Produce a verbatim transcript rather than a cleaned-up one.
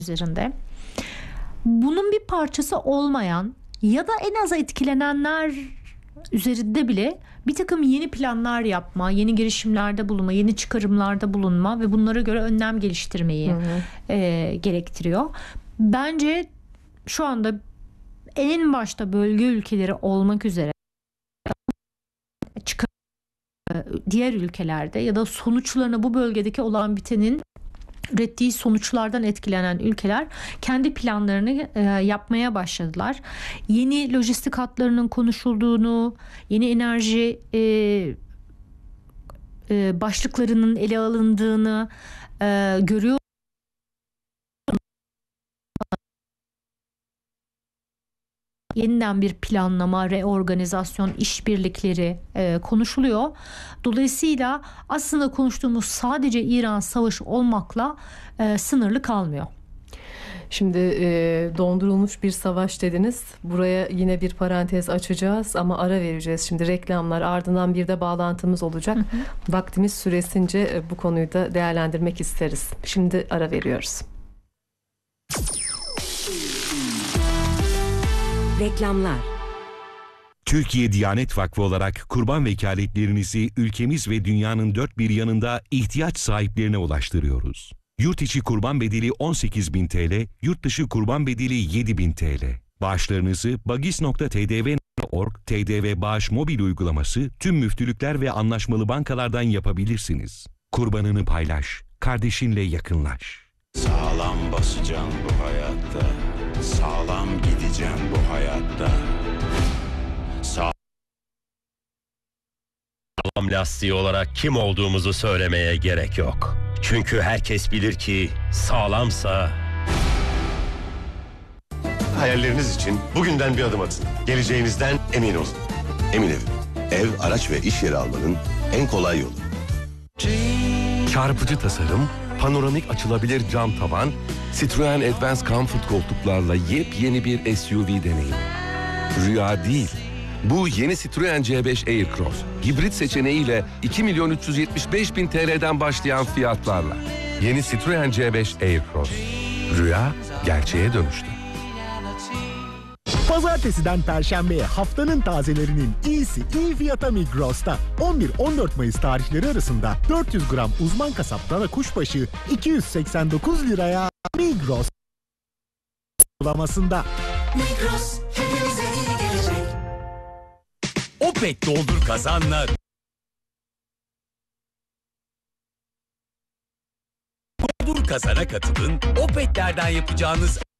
üzerinde. Bunun bir parçası olmayan ya da en az etkilenenler üzerinde bile bir takım yeni planlar yapma, yeni girişimlerde bulunma, yeni çıkarımlarda bulunma ve bunlara göre önlem geliştirmeyi hı hı. E, gerektiriyor. Bence şu anda en başta bölge ülkeleri olmak üzere çıkar diğer ülkelerde ya da sonuçlarına bu bölgedeki olan bitenin ürettiği sonuçlardan etkilenen ülkeler kendi planlarını e, yapmaya başladılar. Yeni lojistik hatlarının konuşulduğunu, yeni enerji e, e, başlıklarının ele alındığını e, görüyor. Yeniden bir planlama, reorganizasyon, işbirlikleri e, konuşuluyor. Dolayısıyla aslında konuştuğumuz sadece İran savaşı olmakla e, sınırlı kalmıyor. Şimdi e, dondurulmuş bir savaş dediniz. Buraya yine bir parantez açacağız ama ara vereceğiz. Şimdi reklamlar, ardından bir de bağlantımız olacak. Hı hı. Vaktimiz süresince e, bu konuyu da değerlendirmek isteriz. Şimdi ara veriyoruz. Reklamlar. Türkiye Diyanet Vakfı olarak kurban vekaletlerinizi ülkemiz ve dünyanın dört bir yanında ihtiyaç sahiplerine ulaştırıyoruz. Yurt içi kurban bedeli on sekiz bin T L, yurt dışı kurban bedeli yedi bin T L. Bağışlarınızı bagis nokta t d v nokta org, T D V Bağış mobil uygulaması, tüm müftülükler ve anlaşmalı bankalardan yapabilirsiniz. Kurbanını paylaş, kardeşinle yakınlaş. Sağlam basacaksın bu hayatta, sağlam gideceksin bu hayatta. Sağ Sağlam lastiği olarak kim olduğumuzu söylemeye gerek yok. Çünkü herkes bilir ki sağlamsa... Hayalleriniz için bugünden bir adım atın. Geleceğinizden emin olun. Emin Ev. Ev, araç ve iş yeri almanın en kolay yolu. Çarpıcı tasarım, panoramik açılabilir cam tavan, Citroen Advance Comfort koltuklarla yepyeni bir S U V deneyimi. Rüya değil. Bu yeni Citroen C beş Aircross, hibrit seçeneğiyle iki milyon üç yüz yetmiş beş bin T L'den başlayan fiyatlarla. Yeni Citroen C beş Aircross. Rüya gerçeğe dönüştü. Pazartesiden Perşembe'ye haftanın tazelerinin iyisi iyi fiyata Migros'ta. on bir on dört Mayıs tarihleri arasında dört yüz gram uzman kasap dana kuşbaşı iki yüz seksen dokuz liraya Migros uygulamasında. Migros hepimize iyi gelecek. Opet doldur kazanla. Doldur kazana katılın. Opet'lerden yapacağınız